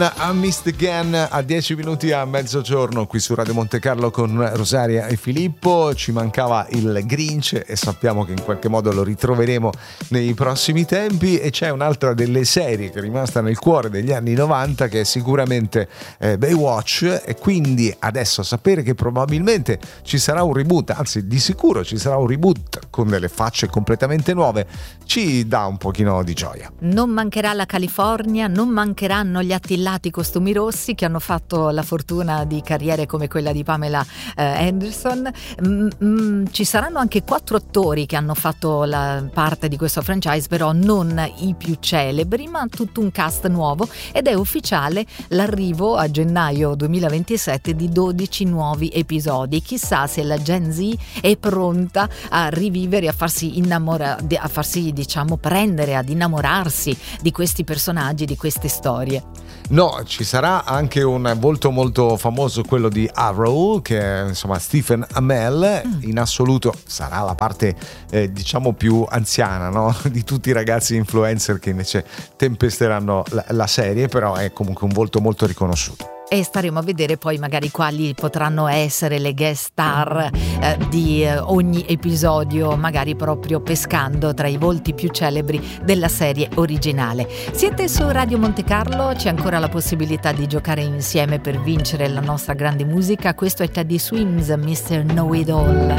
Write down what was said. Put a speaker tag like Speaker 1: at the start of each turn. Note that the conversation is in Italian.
Speaker 1: A Missed Again a 10 minuti a mezzogiorno qui su Radio Monte Carlo con Rosaria e Filippo. Ci mancava il Grinch e sappiamo che in qualche modo lo ritroveremo nei prossimi tempi, e c'è un'altra delle serie che è rimasta nel cuore degli anni 90 che è sicuramente Baywatch, e quindi adesso sapere che probabilmente ci sarà un reboot, anzi di sicuro ci sarà un reboot con delle facce completamente nuove, ci dà un pochino di gioia.
Speaker 2: Non mancherà la California, non mancheranno gli attillati costumi rossi che hanno fatto la fortuna di carriere come quella di Pamela Anderson. Ci saranno anche 4 attori che hanno fatto la parte di questo franchise, però non i più celebri, ma tutto un cast nuovo, ed è ufficiale l'arrivo a gennaio 2027 di 12 nuovi episodi. Chissà se la Gen Z è pronta a rivivere, a farsi diciamo prendere, ad innamorarsi di questi personaggi, di queste storie.
Speaker 1: No, ci sarà anche un volto molto famoso, quello di Arrow, che è insomma Stephen Amell. In assoluto sarà la parte diciamo più anziana, no? Di tutti i ragazzi influencer che invece tempesteranno la serie, però è comunque un volto molto riconosciuto.
Speaker 2: E staremo a vedere poi magari quali potranno essere le guest star di ogni episodio, magari proprio pescando tra i volti più celebri della serie originale. Siete su Radio Monte Carlo, c'è ancora la possibilità di giocare insieme per vincere la nostra grande musica. Questo è Teddy Swims, Mr. Know It All.